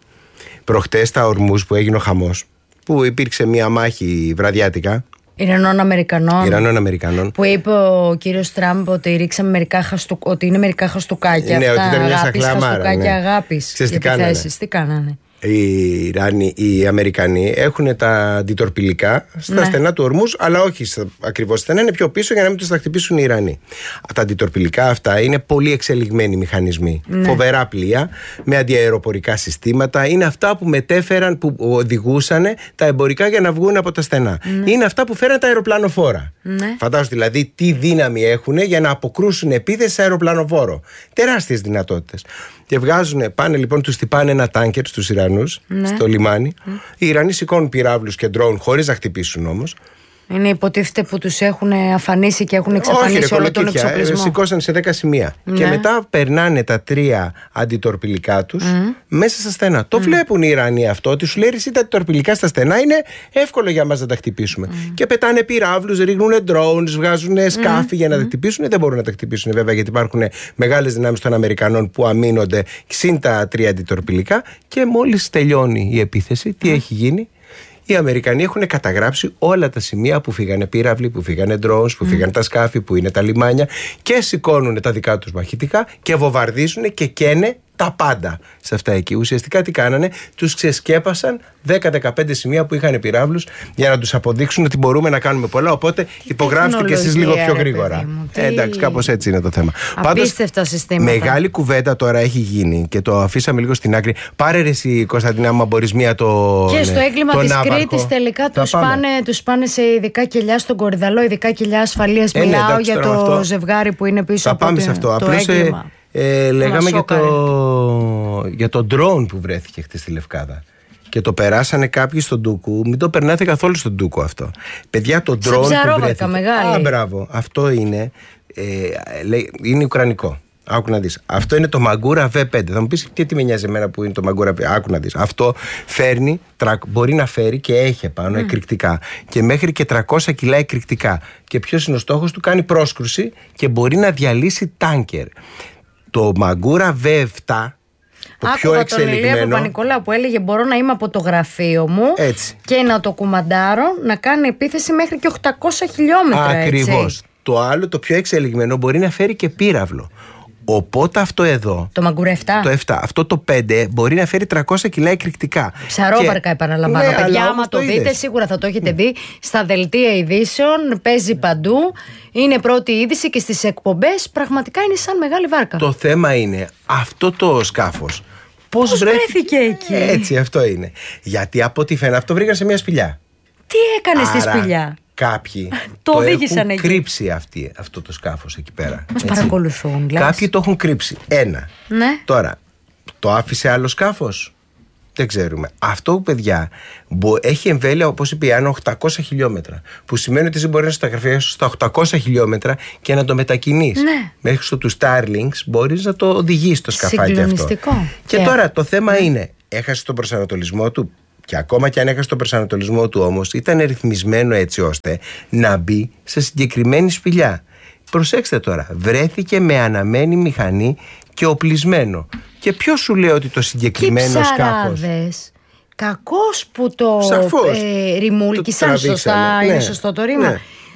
Προχτές στα Ορμούζ που έγινε ο χαμός, που υπήρξε μια μάχη βραδιάτικα Ιρανών Αμερικανών. Ιρανών Αμερικανών. Που είπε ο κύριος Τραμπ ότι, ρίξαμε μερικά χαστου... ότι είναι μερικά χαστούκάκια. Ναι, αυτά ότι ήταν μια αγάπης, σαχλαμάρα, χαστούκάκια ναι. αγάπης. Ξέρεις τι για κάνανε? επιθέσεις. Τι κάνανε. Οι Ιράνοι, οι Αμερικανοί έχουν τα αντιτορπιλικά στα Ναι. στενά του Ορμούζ, αλλά όχι ακριβώς στενά, είναι πιο πίσω για να μην τους τα χτυπήσουν οι Ιρανοί. Τα αντιτορπιλικά αυτά είναι πολύ εξελιγμένοι μηχανισμοί. Ναι. Φοβερά πλοία με αντιαεροπορικά συστήματα. Είναι αυτά που μετέφεραν, που οδηγούσαν τα εμπορικά για να βγουν από τα στενά. Ναι. Είναι αυτά που φέραν τα αεροπλανοφόρα. Ναι. Φαντάζομαι δηλαδή τι δύναμη έχουν για να αποκρούσουν επίθεση σε αεροπλανοφόρο. Τεράστιες δυνατότητες. Και βγάζουν, πάνε λοιπόν, τους τυπάνε ένα τάνκερ στους Ιρανούς, Ναι. στο λιμάνι. Οι Ιρανοί σηκώνουν πυράβλους και ντρόουν χωρίς να χτυπήσουν όμως. Είναι υποτίθεται που τους έχουν αφανίσει και έχουν Όχι, ρε, εξαφανίσει όλο τον κολοκύθια, ε, εξοπλισμό. σηκώσαν σε δέκα σημεία. Ναι. Και μετά περνάνε τα τρία αντιτορπιλικά τους μέσα στα στενά. Το βλέπουν οι Ιρανοί αυτό, ότι σου λέει εσύ τα αντιτορπιλικά στα στενά είναι εύκολο για μας να τα χτυπήσουμε. Και πετάνε πυράβλους, ρίχνουν drones, βγάζουν σκάφη για να τα χτυπήσουν. Δεν μπορούν να τα χτυπήσουν βέβαια, γιατί υπάρχουν μεγάλες δυνάμεις των Αμερικανών που αμήνονται συν τα τρία αντιτορπιλικά. Και μόλις τελειώνει η επίθεση, τι έχει γίνει? Οι Αμερικανοί έχουν καταγράψει όλα τα σημεία που φύγανε πύραυλοι, που φύγανε drones, που φύγανε τα σκάφη, που είναι τα λιμάνια, και σηκώνουν τα δικά τους μαχητικά και βομβαρδίζουν και καίνε τα πάντα σε αυτά εκεί. Ουσιαστικά τι κάνανε? Τους ξεσκέπασαν δέκα με δεκαπέντε σημεία που είχαν πυράβλους για να τους αποδείξουν ότι μπορούμε να κάνουμε πολλά. Οπότε υπογράψτε και εσείς λίγο πιο ρε γρήγορα. παιδί μου, τι- Ε, εντάξει, κάπως έτσι είναι το θέμα. Απίστευτα συστήματα. Μεγάλη κουβέντα τώρα έχει γίνει και το αφήσαμε λίγο στην άκρη. Πάρε ρε εσύ, Κωνσταντινά, μου μπορείς μία το. Και στο έγκλημα τον της Ναύαρχο. Κρήτης τελικά Θα τους πάμε. πάνε, τους πάνε σε ειδικά κελιά στον Κορυδαλό, ειδικά κελιά ασφαλείας. Ε, ναι, Μιλάω εντάξει, για τώρα το αυτό ζευγάρι που είναι πίσω Θα από πάμε το, σε αυτό. το Απλώς ε, έγκλημα. ε, λέγαμε για σόκαρε. το, για το drone που βρέθηκε χτες στη Λευκάδα. Και το περάσανε κάποιοι στον Ντούκου. Μην το περνάτε καθόλου στον Ντούκου αυτό. Παιδιά, το Σαν drone που ψαρόβαρκα βρέθηκε. μεγάλη. Α, μπράβο. Αυτό είναι. Ε, λέει, είναι ουκρανικό. Άκου να δεις. Αυτό είναι το Magura βι πέντε. Θα μου πεις τι, τι με νοιάζει εμένα που είναι το Magura βι πέντε. Άκου να δεις. Αυτό φέρνει, τρακ, μπορεί να φέρει και έχει επάνω mm. εκρηκτικά. Και μέχρι και τριακόσια κιλά εκρηκτικά. Και ποιος είναι ο στόχος του? Κάνει πρόσκρουση και μπορεί να διαλύσει τάνκερ. Το Magura βι επτά, το πιο Άκουγα τον Ηλία εξελιγμένο. Παπα-Νικολάου που έλεγε μπορώ να είμαι από το γραφείο μου Έτσι. και να το κουμαντάρω να κάνει επίθεση μέχρι και οκτακόσια χιλιόμετρα. Ακριβώς. Έτσι. Το άλλο, το πιο εξελιγμένο, μπορεί να φέρει και πύραυλο. Οπότε αυτό εδώ, Το Magura επτά. το επτά, αυτό το πέντε μπορεί να φέρει τριακόσια κιλά εκρηκτικά. Ψαρόβαρκα, Και- επαναλαμβάνω. Ναι, Παιδιά, αλλά άμα όμως το είδες. δείτε, σίγουρα θα το έχετε δει στα δελτία ειδήσεων. Παίζει παντού. Είναι πρώτη είδηση και στις εκπομπές. Πραγματικά είναι σαν μεγάλη βάρκα. Το θέμα είναι αυτό το σκάφος. Πώς, Πώς βρέθηκε εκεί? Έτσι, αυτό είναι. Γιατί από ό,τι φαίνεται, αυτό βρήκαν σε μια σπηλιά. Τι έκανε στη Άρα, σπηλιά? Κάποιοι Το οδήγησαν έχουν εκεί. κρύψει αυτοί, αυτό το σκάφος εκεί πέρα. Μας Έτσι. παρακολουθούν, λες? Κάποιοι το έχουν κρύψει. Ένα. Ναι. Τώρα, το άφησε άλλο σκάφος? Δεν ξέρουμε. Αυτό, παιδιά, έχει εμβέλεια, όπως είπε η Άννα, οκτακόσια χιλιόμετρα. Που σημαίνει ότι εσύ μπορεί να σταγραφείς στα οκτακόσια χιλιόμετρα και να το μετακινείς. Ναι. Μέχρι στο του Starlinks μπορείς να το οδηγείς το σκαφάκι αυτό. Και yeah. τώρα το θέμα yeah. είναι, έχασε τον προσανατολισμό του. Και ακόμα και αν έχασε τον προσανατολισμό του, όμως ήταν ρυθμισμένο έτσι ώστε να μπει σε συγκεκριμένη σπηλιά. Προσέξτε τώρα, βρέθηκε με αναμένη μηχανή και οπλισμένο. Και ποιος σου λέει ότι το συγκεκριμένο σκάφος. Κακός που το ε, ρημούλκησαν, σωστά, ναι. Είναι σωστό το ρήμα. Ναι.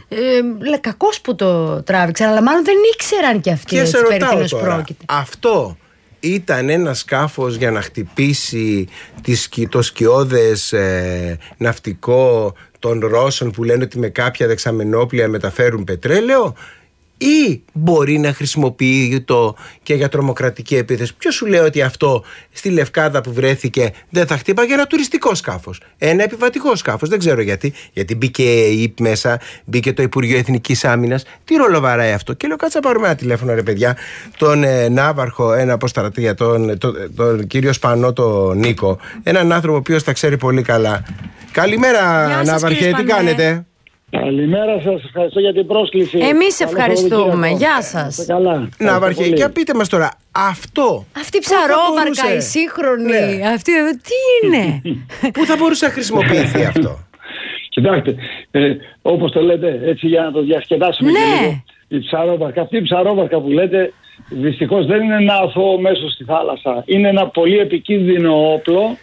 Ε, κακός που το τράβηξαν, αλλά μάλλον δεν ήξεραν κι αυτοί. Και σε ρωτάω τώρα, αυτό ήταν ένα σκάφος για να χτυπήσει το σκιώδες ε, ναυτικό των Ρώσων που λένε ότι με κάποια δεξαμενόπλια μεταφέρουν πετρέλαιο, ή μπορεί να χρησιμοποιεί το και για τρομοκρατική επίθεση? Ποιος σου λέει ότι αυτό στη Λευκάδα που βρέθηκε δεν θα χτύπαγε ένα τουριστικό σκάφος, ένα επιβατικό σκάφος? Δεν ξέρω γιατί. Γιατί μπήκε η ΙΠ μέσα, μπήκε το Υπουργείο Εθνικής Άμυνας. Τι ρόλο βαράει αυτό? Και λέω, κάτσε να πάρουμε ένα τηλέφωνο, ρε παιδιά, τον ε, Ναύαρχο, ένα αποστρατεία, τον, τον, τον κύριο Σπανό, τον Νίκο, έναν άνθρωπο ο οποίος τα ξέρει πολύ καλά. Καλημέρα, Ναύαρχε, τι κάνετε? Καλημέρα σας, ευχαριστώ για την πρόσκληση. Εμείς ευχαριστούμε, γεια σας. Ναύαρχε, για πείτε μας τώρα, αυτό. Αυτή η ψαρόβαρκα, η σύγχρονη, ναι. Αυτή τι είναι? Πού θα μπορούσε να χρησιμοποιηθεί αυτό? Κοιτάξτε, ε, όπως το λέτε, έτσι για να το διασκεδάσουμε, ναι. Και λίγο, η ψαρόβαρκα, αυτή η ψαρόβαρκα που λέτε, δυστυχώς δεν είναι ένα αθώο μέσο στη θάλασσα. Είναι ένα πολύ επικίνδυνο όπλο,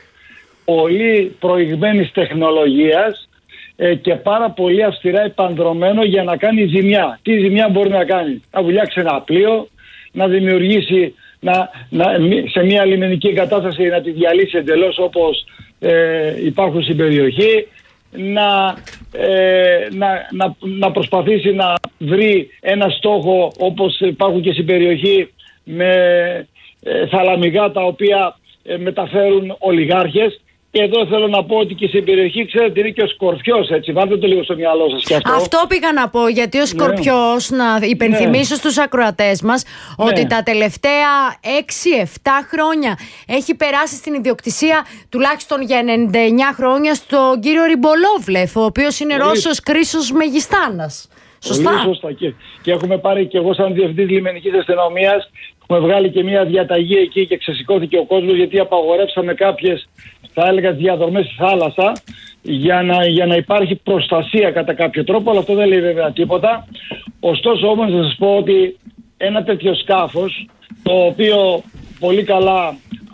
πολύ προηγμένης τεχνολογίας, και πάρα πολύ αυστηρά επανδρωμένο για να κάνει ζημιά. Τι ζημιά μπορεί να κάνει? Να βουλιάξει ένα πλοίο, να δημιουργήσει να, να, σε μια λιμενική κατάσταση να τη διαλύσει εντελώς όπως ε, υπάρχουν στην περιοχή, να, ε, να, να, να προσπαθήσει να βρει ένα στόχο όπως υπάρχουν και στην περιοχή με ε, θαλαμικά τα οποία ε, μεταφέρουν ολιγάρχες. Και εδώ θέλω να πω ότι και στην περιοχή, ξέρετε, είναι και ο Σκορπιός, έτσι. Βάλτε το λίγο στο μυαλό σας και αυτό. Αυτό πήγα να πω, γιατί ο Σκορπιός, ναι. Να υπενθυμίσω ναι. στους ακροατές μας, ναι. ότι τα τελευταία έξι εφτά χρόνια έχει περάσει στην ιδιοκτησία τουλάχιστον για ενενήντα εννιά χρόνια στον κύριο Ριμπολόβλεφ, ο οποίος είναι Πολύ... Ρώσος Κρίσος Μεγιστάνας. Σωστά. Πολύ σωστά. Και, και έχουμε πάρει και εγώ σαν διευθυντής λιμενικής αστυνομίας, έχουμε βγάλει και μια διαταγή εκεί και ξεσηκώθηκε ο κόσμος, γιατί απαγορεύσαμε κάποιες, θα έλεγα, διαδρομές στη θάλασσα για να, για να υπάρχει προστασία κατά κάποιο τρόπο, αλλά αυτό δεν λέει βέβαια τίποτα. Ωστόσο όμως να σας πω ότι ένα τέτοιο σκάφος, το οποίο πολύ καλά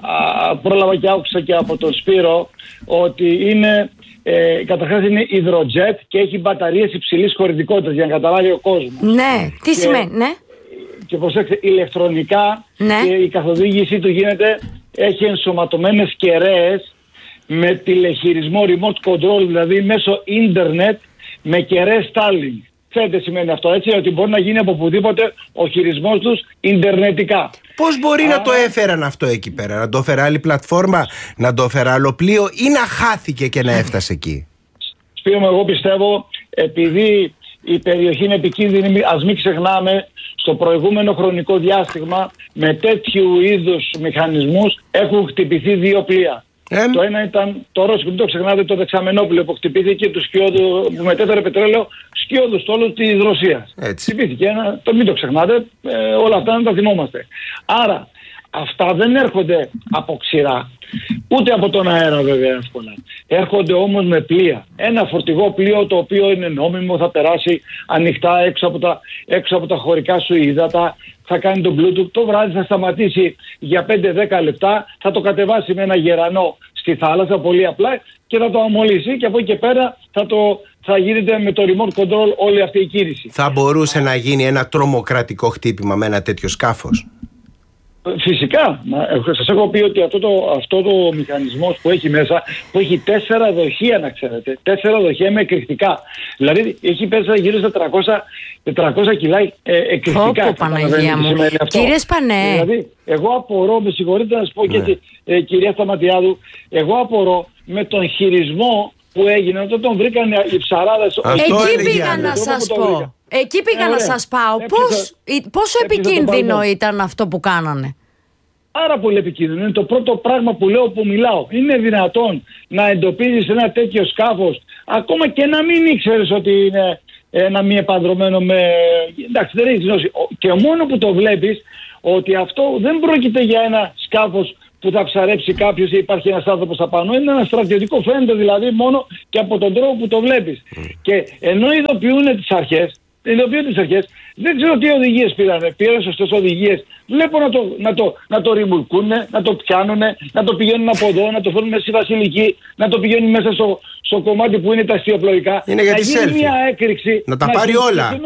α, πρόλαβα και άκουσα και από τον Σπύρο, ότι είναι, ε, καταρχάς είναι υδροτζέτ και έχει μπαταρίες υψηλής χωρητικότητας, για να καταλάβει ο κόσμος. Ναι, τι και, σημαίνει, ναι. Και προσέξτε, ηλεκτρονικά, ναι. Και η καθοδήγησή του γίνεται, έχει ενσωματωμένες κεραίες με τηλεχειρισμό remote control, δηλαδή μέσω ίντερνετ με κεραίες Starlink. Ξέρετε τι σημαίνει αυτό, έτσι, ότι μπορεί να γίνει από οπουδήποτε ο χειρισμός τους ιντερνετικά. Πώς μπορεί Α... να το έφεραν αυτό εκεί πέρα, να το έφερε άλλη πλατφόρμα, να το έφερε άλλο πλοίο ή να χάθηκε και να έφτασε εκεί? Σπύρο μου, εγώ πιστεύω, επειδή η περιοχή είναι επικίνδυνη, ας μην ξεχνάμε, στο προηγούμενο χρονικό διάστημα με τέτοιου είδους μηχανισμούς έχουν χτυπηθεί δύο πλοία. Ε, το ένα ήταν το Ρώσικο, μην το ξεχνάτε, το δεξαμενόπλαιο που χτυπήθηκε του σκιώδου, που μετέφερε πετρέλαιο σκιώδου στόλου της Ρωσίας. Χτυπήθηκε ένα, το μην το ξεχνάτε, ε, όλα αυτά να τα θυμόμαστε. Άρα αυτά δεν έρχονται από ξηρά, ούτε από τον αέρα βέβαια εύκολα. Έρχονται όμως με πλοία. Ένα φορτηγό πλοίο το οποίο είναι νόμιμο, θα περάσει ανοιχτά έξω από τα, έξω από τα χωρικά σου ύδατα, θα κάνει τον Bluetooth, το βράδυ θα σταματήσει για πέντε δέκα λεπτά, θα το κατεβάσει με ένα γερανό στη θάλασσα πολύ απλά και θα το αμολύσει, και από εκεί και πέρα θα, το, θα γίνεται με το remote control όλη αυτή η κίνηση. Θα μπορούσε να γίνει ένα τρομοκρατικό χτύπημα με ένα τέτοιο σκάφος? Φυσικά. Σας έχω πει ότι αυτό το, αυτό το μηχανισμός που έχει μέσα, που έχει τέσσερα δοχεία, να ξέρετε, τέσσερα δοχεία με εκρηκτικά. Δηλαδή έχει μέσα γύρω στα τετρακόσια κιλά ε, εκρηκτικά. Πω, Παναγία μου. Κύριε Σπανέ. Δηλαδή, εγώ απορώ, με συγχωρείτε να σας πω, ναι. Και έτσι, ε, κυρία Σταματιάδου, εγώ απορώ με τον χειρισμό που έγινε όταν τον βρήκαν οι ψαράδες. Εκεί πήγα να σας πω. Εκεί πήγα ε, να σας πάω. Πώς, πόσο επικίνδυνο ήταν αυτό που κάνανε? πάρα πολύ επικίνδυνο. Είναι το πρώτο πράγμα που λέω που μιλάω. Είναι δυνατόν να εντοπίζεις ένα τέτοιο σκάφος, ακόμα και να μην ήξερες ότι είναι ένα μη επανδρωμένο με. Εντάξει, δεν έχεις γνώση. Και μόνο που το βλέπεις ότι αυτό δεν πρόκειται για ένα σκάφος που θα ψαρέψει κάποιος ή υπάρχει ένας άνθρωπος απάνω. Είναι ένα στρατιωτικό, φαίνεται δηλαδή μόνο και από τον τρόπο που το βλέπεις. Mm. Και ενώ ειδοποιούν τις αρχές, ειδοποιούν τις αρχές, δεν ξέρω τι οδηγίες πήρανε. Πήραν σωστές οδηγίες. Βλέπω να το, να το, να το ρημουρκούνε, να το πιάνουνε, να το πηγαίνουν από εδώ, να το φέρουν μέσα στη Βασιλική, να το πηγαίνουν μέσα στο, στο κομμάτι που είναι τα αστιοπλοϊκά. Είναι για να τη γίνει selfie. μια έκρηξη. Να τα να πάρει όλα.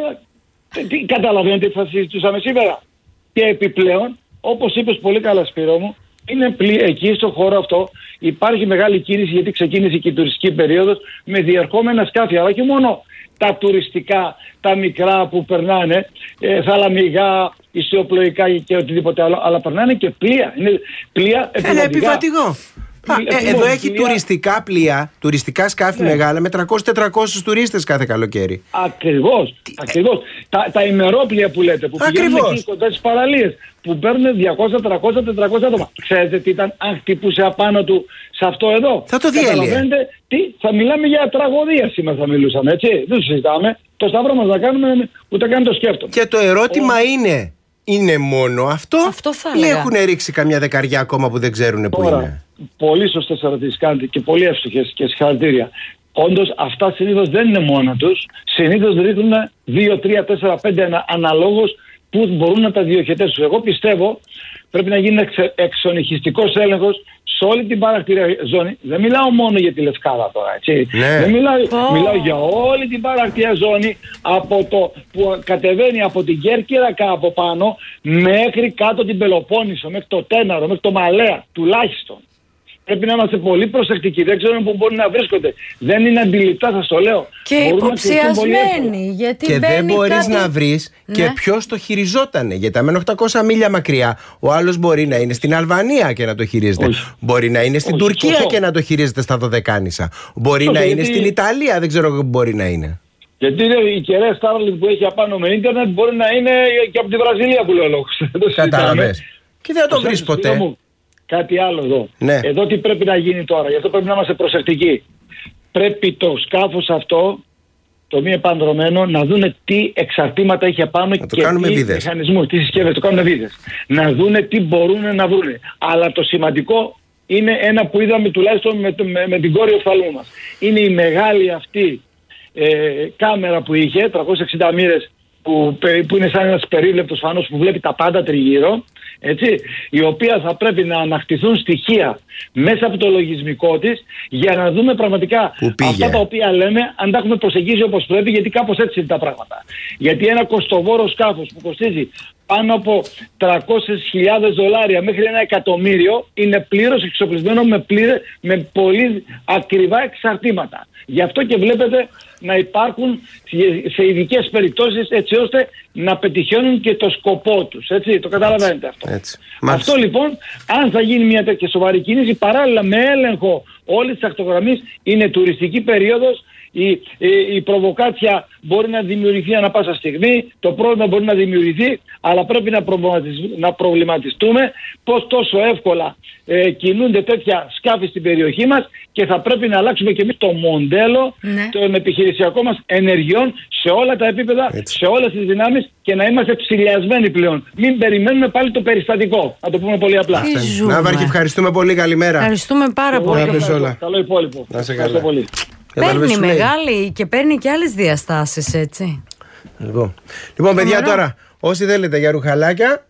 Τι, καταλαβαίνετε τι θα συζητούσαμε σήμερα. Και επιπλέον, όπως είπες πολύ καλά, Σπύρο μου, είναι πλή, εκεί στο χώρο αυτό υπάρχει μεγάλη κίνηση, γιατί ξεκίνησε και η τουριστική περίοδος με διερχόμενα σκάφη. Αλλά όχι μόνο τα τουριστικά, τα μικρά που περνάνε, ε, θαλαμιγά, ιστιοπλοϊκά και οτιδήποτε άλλο, αλλά περνάνε και πλοία. Είναι πλοία επιβατικά. Ένα επιβατικό. Ε, εδώ έχει πλοία. τουριστικά πλοία, τουριστικά σκάφη, ναι, μεγάλα με τριακόσιους με τετρακόσιους τουρίστες κάθε καλοκαίρι. Ακριβώς, ακριβώς. Τα, τα ημερόπλοια που λέτε, που πηγαίνουν εκεί κοντά στις παραλίες, που παίρνουν διακόσια, τριακόσια, τετρακόσια άτομα. Ξέρετε τι ήταν αν χτυπούσε απάνω του σε αυτό εδώ? Θα το διέλυε. Τι, θα μιλάμε για τραγωδία σήμερα, θα μιλούσαμε, έτσι. Δεν το συζητάμε. Το σταυρό μας να κάνουμε, ούτε καν το σκέφτομαι. Και το ερώτημα Ο... είναι, είναι μόνο αυτό, αυτό θα ή έχουν ρίξει καμιά δεκαριά ακόμα που δεν ξέρουν πού είναι? Πολύ σωστές ερωτήσεις κάνετε και πολύ εύστοχες και συγχαρητήρια. Όντως αυτά συνήθως δεν είναι μόνα τους. Συνήθως ρίχνουν δύο, τρία, τέσσερα, πέντε αναλόγως που μπορούν να τα διοχετεύσουν. Εγώ πιστεύω πρέπει να γίνει εξονυχιστικός έλεγχος σε όλη την παρακτήρια ζώνη. Δεν μιλάω μόνο για τη Λευκάδα τώρα, έτσι. Ναι. Δεν μιλάω, oh. μιλάω για όλη την παρακτήρια ζώνη από το που κατεβαίνει από την Κέρκυρα από πάνω μέχρι κάτω την Πελοπόννησο, μέχρι το Τέναρο, μέχρι το Μαλέα τουλάχιστον. Πρέπει να είμαστε πολύ προσεκτικοί. Δεν ξέρουμε πού μπορεί να βρίσκονται. Δεν είναι αντιληπτά, σας το λέω. Και υποψιασμένοι. Γιατί και δεν μπορείς κάτι... να βρεις, ναι, και ποιος το χειριζότανε. Γιατί αν είναι οκτακόσια μίλια μακριά, ο άλλος μπορεί να είναι στην Αλβανία και να το χειρίζεται. Όχι. Μπορεί να είναι στην Όχι. Τουρκία Σωστό. Και να το χειρίζεται στα Δωδεκάνησα. Μπορεί Όχι, να γιατί... είναι στην Ιταλία, δεν ξέρω πού μπορεί να είναι. Γιατί η κεραία Starlink που έχει απάνω με ίντερνετ μπορεί να είναι και από τη Βραζιλία που λέω λόγος. Κατάλαβες. Και δεν θα το βρεις ποτέ. Κάτι άλλο εδώ. Ναι. Εδώ τι πρέπει να γίνει τώρα? Γι' αυτό πρέπει να είμαστε προσεκτικοί. Πρέπει το σκάφος αυτό, το μη επανδρωμένο, να δούνε τι εξαρτήματα έχει απάνω και τι μηχανισμούς, τι συσκευές. Το κάνουν βίδες. Να δούνε τι μπορούν να βρούνε. Αλλά το σημαντικό είναι ένα που είδαμε τουλάχιστον με, με, με την κόρη οφθαλμού μας. Είναι η μεγάλη αυτή ε, κάμερα που είχε, τριακόσιες εξήντα μοίρες, που, που είναι σαν ένας περίβλεπτος φανός που βλέπει τα πάντα τριγύρω, έτσι, η οποία θα πρέπει να ανακτηθούν στοιχεία μέσα από το λογισμικό της για να δούμε πραγματικά αυτά τα οποία λέμε, αν τα έχουμε προσεγγίσει όπως πρέπει, γιατί κάπως έτσι είναι τα πράγματα. Γιατί ένα κοστοβόρο σκάφος που κοστίζει πάνω από τριακόσιες χιλιάδες δολάρια μέχρι ένα εκατομμύριο είναι πλήρως εξοπλισμένο με, πλήρε, με πολύ ακριβά εξαρτήματα. Γι' αυτό και βλέπετε να υπάρχουν σε ειδικές περιπτώσεις έτσι ώστε να πετυχαίνουν και το σκοπό τους. Έτσι, το καταλαβαίνετε αυτό. Έτσι. Αυτό λοιπόν, αν θα γίνει μια τέτοια σοβαρή κίνηση, παράλληλα με έλεγχο όλης της ακτογραμμής, είναι τουριστική περίοδος, η, η, η προβοκάτσια μπορεί να δημιουργηθεί ανά πάσα στιγμή, το πρόβλημα μπορεί να δημιουργηθεί, αλλά πρέπει να, να προβληματιστούμε πως τόσο εύκολα ε, κινούνται τέτοια σκάφη στην περιοχή μας και θα πρέπει να αλλάξουμε και εμείς το μοντέλο, ναι, των επιχειρησιακών μας ενεργειών σε όλα τα επίπεδα, έτσι, σε όλες τις δυνάμεις και να είμαστε ψηλιασμένοι πλέον. Μην περιμένουμε πάλι το περιστατικό. Να το πούμε πολύ απλά. Ναύαρχε, ευχαριστούμε πολύ. Καλημέρα. Ευχαριστούμε πάρα πολύ. Καλό υπόλοιπο. Να σε καλά. Πολύ. Παίρνει μεγάλη και παίρνει και άλλες διαστάσεις, έτσι. Λοιπόν, λοιπόν παιδιά, τώρα όσοι θέλετε για ρουχαλάκια,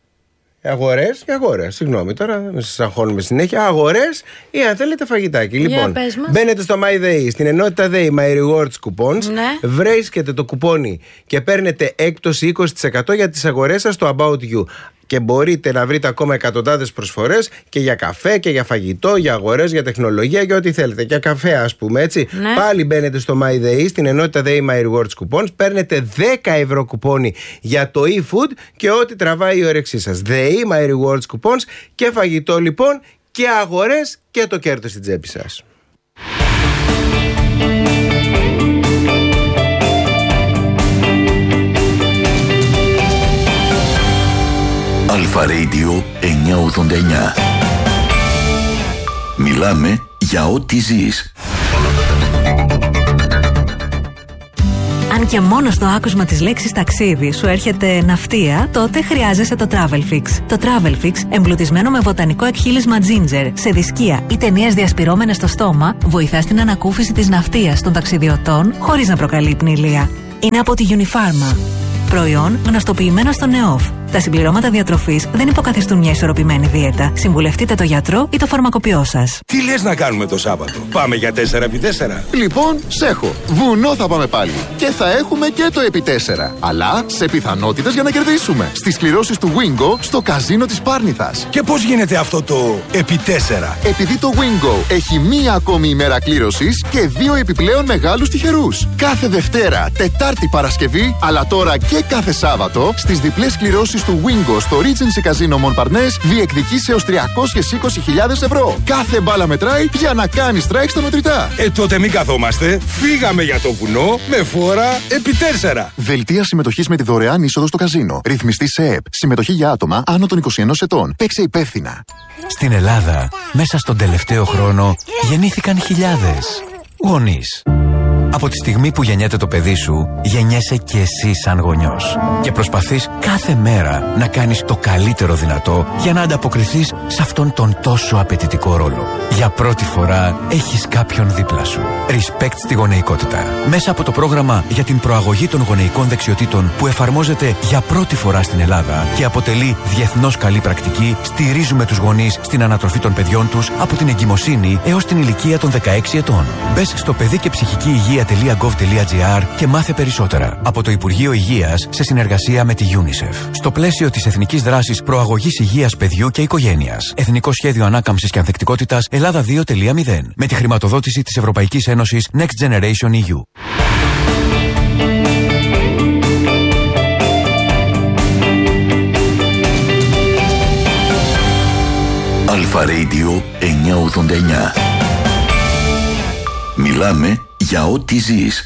αγορές ή αγορές, συγγνώμη τώρα, δεν σας αγχώνουμε συνέχεια, αγορές ή αν θέλετε φαγητάκι. Για λοιπόν, πες μας. Μπαίνετε στο MyDay, στην ενότητα Day My Rewards Coupons, ναι, βρίσκετε το κουπόνι και παίρνετε έκπτωση είκοσι τοις εκατό για τις αγορές σας στο About You. Και μπορείτε να βρείτε ακόμα εκατοντάδες προσφορές και για καφέ και για φαγητό, για αγορές, για τεχνολογία, για ό,τι θέλετε. Για καφέ, ας πούμε, έτσι. Ναι. Πάλι μπαίνετε στο MyDay, στην ενότητα Day My Rewards Coupons, παίρνετε δέκα ευρώ κουπόνι για το e-food και ό,τι τραβάει η όρεξή σας. Day My Rewards Coupons και φαγητό λοιπόν και αγορές και το κέρδος στην τσέπη σας. Αλφα Radio Radio εννιακόσια ογδόντα εννιά. Μιλάμε για ό,τι ζεις. Αν και μόνο στο άκουσμα της λέξης ταξίδι σου έρχεται ναυτία, τότε χρειάζεσαι το Travelfix. Το Travelfix, εμπλουτισμένο με βοτανικό εκχύλισμα ginger, σε δισκία ή ταινίες διασπυρώμενες στο στόμα, βοηθά στην ανακούφιση της ναυτίας των ταξιδιωτών χωρίς να προκαλεί πνηλία. Είναι από τη Unifarma. Προϊόν γνωστοποιημένο στο ΝΕΟΦ. Τα συμπληρώματα διατροφής δεν υποκαθιστούν μια ισορροπημένη δίαιτα. Συμβουλευτείτε το γιατρό ή το φαρμακοποιό σας. Τι λες να κάνουμε το Σάββατο? Πάμε για τέσσερα επί τέσσερα. Λοιπόν, σ' έχω. Βουνό θα πάμε πάλι. Και θα έχουμε και το επί τέσσερα. Αλλά σε πιθανότητες για να κερδίσουμε. Στις κληρώσεις του Wingo στο καζίνο της Πάρνηθας. Και πώς γίνεται αυτό το επί τέσσερα? Επειδή το Wingo έχει μία ακόμη ημέρα κλήρωσης και δύο επιπλέον μεγάλους τυχερούς. Κάθε Δευτέρα, Τετάρτη, Παρασκευή, αλλά τώρα και κάθε Σάββατο στις διπλές κληρώσεις του Wingo στο Regency Casino Montparnasse διεκδικείς έως τριακόσιες είκοσι χιλιάδες ευρώ. Κάθε μπάλα μετράει για να κάνεις strike στα μετρητά. Ε, τότε μην καθόμαστε. Φύγαμε για το βουνό με φόρα επί τέσσερα. Δελτία συμμετοχής με τη δωρεάν είσοδο στο καζίνο. Ρυθμιστή σε ΕΕΠ. Συμμετοχή για άτομα άνω των είκοσι ενός ετών. Παίξε υπεύθυνα. Στην Ελλάδα, μέσα στον τελευταίο χρόνο, γεννήθηκαν χιλιάδες γονείς. Από τη στιγμή που γεννιέται το παιδί σου, γεννιέσαι και εσύ σαν γονιός. Και προσπαθείς κάθε μέρα να κάνεις το καλύτερο δυνατό για να ανταποκριθείς σε αυτόν τον τόσο απαιτητικό ρόλο. Για πρώτη φορά έχεις κάποιον δίπλα σου. Respect στη γονεϊκότητα. Μέσα από το πρόγραμμα για την προαγωγή των γονεϊκών δεξιοτήτων που εφαρμόζεται για πρώτη φορά στην Ελλάδα και αποτελεί διεθνώς καλή πρακτική, στηρίζουμε τους γονείς στην ανατροφή των παιδιών τους από την εγκυμοσύνη έως την ηλικία των δεκαέξι ετών. Μπες στο παιδί και ψυχική υγεία .gov.gr και μάθε περισσότερα από το Υπουργείο Υγείας σε συνεργασία με τη UNICEF. Στο πλαίσιο της Εθνικής Δράσης Προαγωγής Υγείας Παιδιού και Οικογένειας. Εθνικό Σχέδιο Ανάκαμψης και Ανθεκτικότητας Ελλάδα δύο κόμμα μηδέν. Με τη χρηματοδότηση της Ευρωπαϊκής Ένωσης Next Generation ι γιου. Αλφα Radio εννιακόσια ογδόντα εννιά. Μιλάμε για ό,τι ζεις.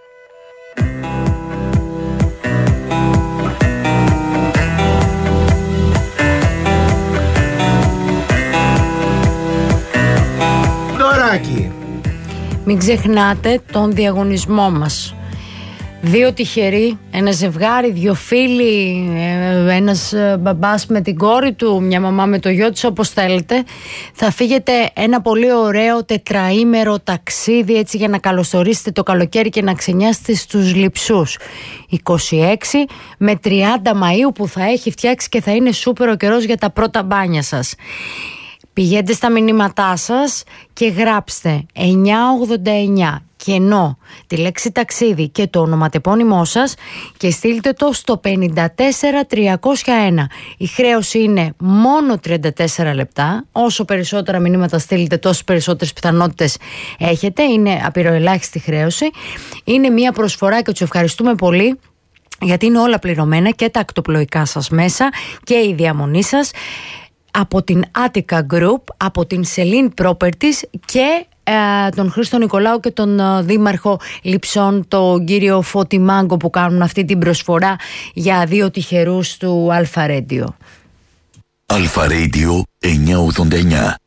Δωράκι. Μην ξεχνάτε τον διαγωνισμό μας. Δύο τυχεροί, ένα ζευγάρι, δύο φίλοι, ένας μπαμπάς με την κόρη του, μια μαμά με το γιο της, όπως θέλετε. Θα φύγετε ένα πολύ ωραίο τετραήμερο ταξίδι, έτσι, για να καλωσορίσετε το καλοκαίρι και να ξενιάσετε στους Λειψούς. είκοσι έξι με τριάντα Μαΐου, που θα έχει φτιάξει και θα είναι σούπερ ο καιρός για τα πρώτα μπάνια σας. Πηγαίνετε στα μηνύματά σας και γράψτε εννιακόσια ογδόντα εννιά κενό, τη λέξη ταξίδι και το ονοματεπώνυμό σας και στείλτε το στο πενήντα τέσσερα τριακόσια ένα. Η χρέωση είναι μόνο τριάντα τέσσερα λεπτά. Όσο περισσότερα μηνύματα στείλετε, τόσες περισσότερες πιθανότητες έχετε. Είναι απειροελάχιστη χρέωση. Είναι μια προσφορά και τους ευχαριστούμε πολύ, γιατί είναι όλα πληρωμένα, και τα ακτοπλοϊκά σας μέσα και η διαμονή σας, από την Attica Group, από την Celine Properties και ε, τον Χρήστο Νικολάου και τον ε, Δήμαρχο Λειψών, τον κύριο Φώτη Μάγκο, που κάνουν αυτή την προσφορά για δύο τυχερούς του Αλφα Radio. Αλφα Radio εννιακόσια ογδόντα εννιά.